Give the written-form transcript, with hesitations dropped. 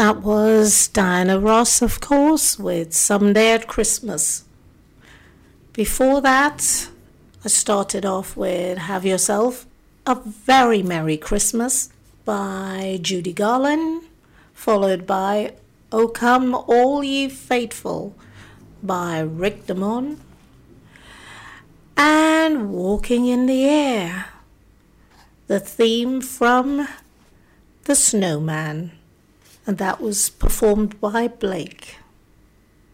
That was Diana Ross, of course, with Someday at Christmas. Before that, I started off with Have Yourself a Very Merry Christmas by Judy Garland, followed by O Come All Ye Faithful by Rick Damone, and Walking in the Air, the theme from The Snowman, and that was performed by Blake.